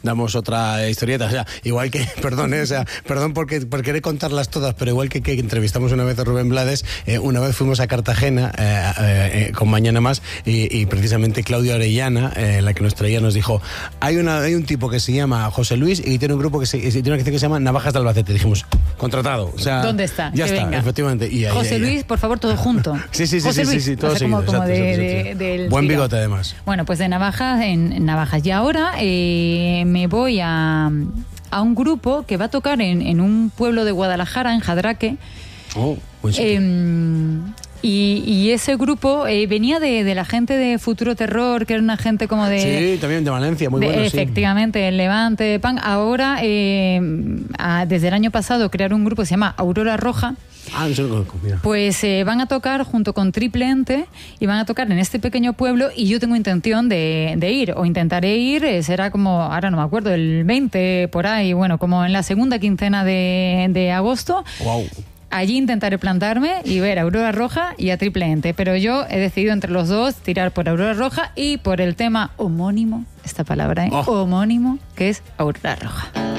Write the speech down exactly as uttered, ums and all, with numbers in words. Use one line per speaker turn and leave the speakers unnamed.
damos otra historieta. O sea, igual que, perdón, eh, o sea, perdón porque, por querer contarlas todas, pero igual que, que entrevistamos una vez a Rubén Blades, eh, una vez fuimos a Cartagena eh, eh, con Mañana Más y, y precisamente Claudia Orellana, eh, la que nos traía, nos dijo, hay, una, hay un tipo que se llama José Luis y tiene un grupo que se, tiene una canción que se llama Navajas de Albacete. Dijimos, contratado. O sea,
¿dónde está?
Ya
que
está,
venga.
efectivamente. Y ahí,
José
ahí,
Luis, por favor, todo junto.
Sí, sí, sí,
José
sí,
Luis,
sí, sí, todo
o sea,
seguido.
como, como
Exacto,
de,
exacto,
de,
exacto.
del
Buen
tiro.
bigote, además.
Bueno, pues de Navajas en, en Navajas. Y ahora eh, me voy a, a un grupo que va a tocar en, en un pueblo de Guadalajara, en Jadraque.
Oh, buen sitio.
Eh, y, y ese grupo eh, venía de, de la gente de Futuro Terror, que era una gente como de...
Sí, también de Valencia, muy
de,
bueno,
efectivamente, el Levante, Pan. Ahora, eh, a, desde el año pasado, crearon un grupo que se llama Aurora Roja.
Ah, no sé lo conozco, mira.
Pues eh, van a tocar junto con Triple Ente y van a tocar en este pequeño pueblo y yo tengo intención de, de ir, o intentaré ir, eh, será como, ahora no me acuerdo, el veinte por ahí, bueno, como en la segunda quincena de, de agosto.
Wow.
Allí intentaré plantarme y ver a Aurora Roja y a Triple Ente, pero yo he decidido entre los dos tirar por Aurora Roja y por el tema homónimo, esta palabra, ¿eh?
Oh.
Homónimo, que es Aurora Roja.